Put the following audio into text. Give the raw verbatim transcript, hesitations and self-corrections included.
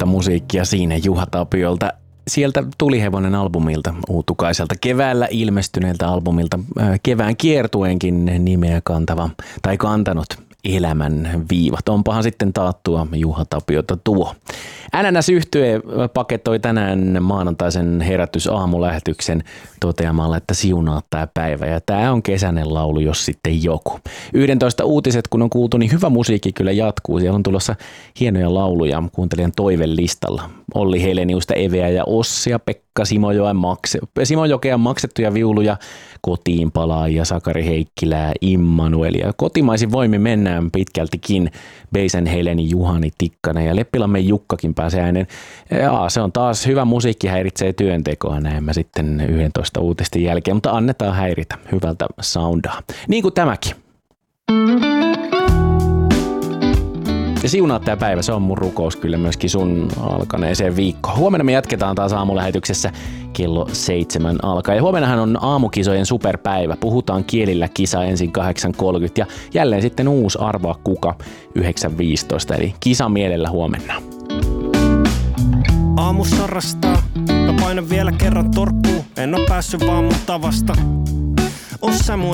uutta musiikkia siinä Juha Tapiolta. Sieltä Tulihevonen albumilta, Uutukaiselta keväällä ilmestyneeltä albumilta, kevään kiertueenkin nimeä kantava tai kantanut Elämän viivat. Onpahan sitten taattua Juha Tapiota tuo. N S Yhtye pakettoi tänään maanantaisen herätysaamulähetyksen toteamalla, että siunaa tää päivä. Ja tää on kesäinen laulu, jos sitten joku. yksitoista uutiset, kun on kuultu, niin hyvä musiikki kyllä jatkuu. Siellä on tulossa hienoja lauluja kuuntelijan toivelistalla. Olli Heleniusta, Eveä ja Ossia, Pekka Simojoen makse, Simojokea maksettuja viuluja, Kotiin palaajia, Sakari Heikkilää, Immanuelia. Kotimaisin voimin mennään pitkältikin. Beisen Heleni, Juhani Tikkanen ja Leppilammen Jukkakin pääsee ääneen. Jaa, se on taas hyvä musiikki, häiritsee työntekoa, näin mä sitten yksitoista uutisten jälkeen, mutta annetaan häiritä hyvältä soundaa. Niin kuin tämäkin. Ja siunaa tää päivä, se on mun rukous kyllä myöskin sun alkaneeseen viikkoon. Huomenna me jatketaan taas aamulähetyksessä kello seitsemän alkaa. Ja huomennahan on aamukisojen superpäivä. Puhutaan kielillä kisa ensin kahdeksan kolmekymmentä ja jälleen sitten uusi Arvaa kuka yhdeksän viisitoista. Eli kisa mielellä huomenna. Aamussa rastaa, mä painan vielä kerran torkkuu. En oo päässyt vaan mun tavasta. Ossa mun